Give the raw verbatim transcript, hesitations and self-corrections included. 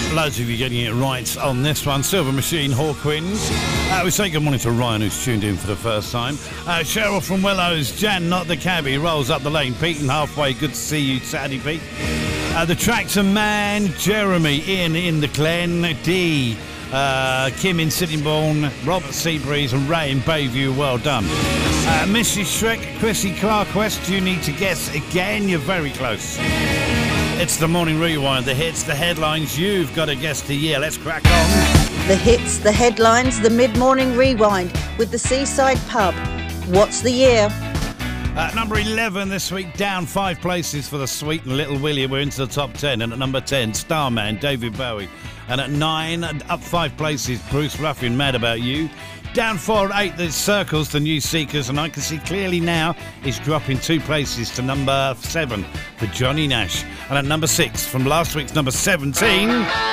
Loads of you getting it right on this one. Silver Machine, Hawkwind. Uh, we say good morning to Ryan, who's tuned in for the first time. Uh, Cheryl from Willows. Jan, not the cabbie, rolls up the lane. Pete and halfway. Good to see you, Saturday, Pete. Uh, the Tractor Man, Jeremy, Ian in the Glen. D. Uh, Kim in Sittingbourne, Robert Seabreeze and Ray in Bayview, well done. Uh, Missus Shrek, Chrissy Clark West, you need to guess again, you're very close. It's the Morning Rewind, the hits, the headlines, you've got to guess the year. Let's crack on. The hits, the headlines, the mid-morning rewind with the Seaside Pub. What's the year? At number eleven this week, down five places for the Sweet and Little Willie. We're into the top ten. And at number ten, Starman, David Bowie. And at nine, up five places, Bruce Ruffin, Mad About You. Down four at eight, there's Circles, the New Seekers, and I can see clearly now is dropping two places to number seven for Johnny Nash. And at number six, from last week's number seventeen,